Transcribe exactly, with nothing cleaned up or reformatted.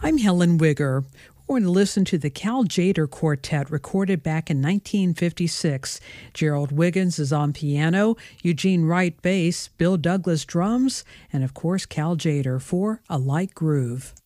I'm Helen Wigger. We're going to listen to the Cal Tjader Quartet, recorded back in nineteen fifty-six. Gerald Wiggins is on piano, Eugene Wright bass, Bill Douglas drums, and of course Cal Tjader for A Light Groove.